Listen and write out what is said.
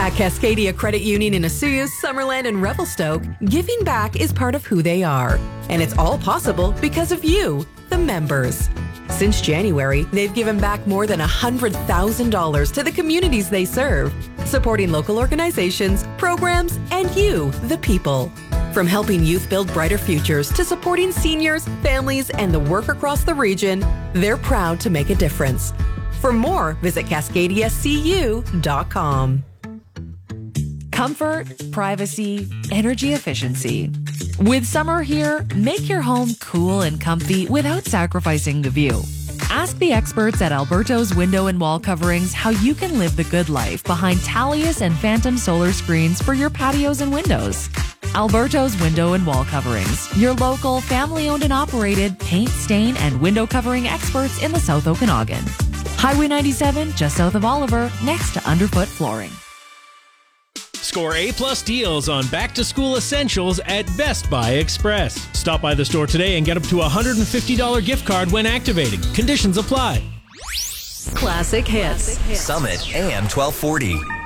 At Cascadia Credit Union in Osuyos, Summerland, and Revelstoke, giving back is part of who they are. And it's all possible because of you, the members. Since January, they've given back more than $100,000 to the communities they serve, supporting local organizations, programs, and you, the people. From helping youth build brighter futures to supporting seniors, families, and the work across the region, they're proud to make a difference. For more, visit CascadiaCU.com. Comfort, privacy, energy efficiency. With summer here, make your home cool and comfy without sacrificing the view. Ask the experts at Alberto's Window and Wall Coverings how you can live the good life behind Talius and Phantom solar screens for your patios and windows. Alberto's Window and Wall Coverings, your local, family-owned and operated paint, stain, and window covering experts in the South Okanagan. Highway 97, just south of Oliver, next to Underfoot Flooring. Score A-plus deals on back-to-school essentials at Best Buy Express. Stop by the store today and get up to a $150 gift card when activating. Conditions apply. Classic hits. Summit AM 1240.